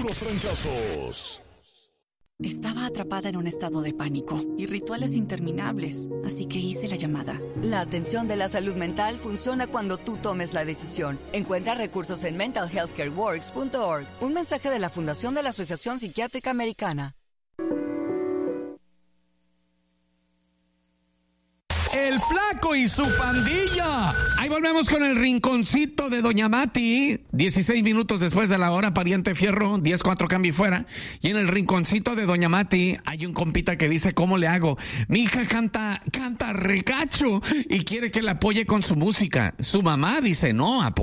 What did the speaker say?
puros fracasos. Estaba atrapada en un estado de pánico y rituales interminables, así que hice la llamada. La atención de la salud mental funciona cuando tú tomes la decisión. Encuentra recursos en mentalhealthcareworks.org. Un mensaje de la Fundación de la Asociación Psiquiátrica Americana. El Flaco y su pandilla. Ahí volvemos con el rinconcito de Doña Mati. 16 minutos después de la hora, pariente fierro, 10-4 cambio y fuera. Y en el rinconcito de Doña Mati hay un compita que dice, ¿cómo le hago? Mi hija canta regacho y quiere que la apoye con su música. Su mamá dice, no,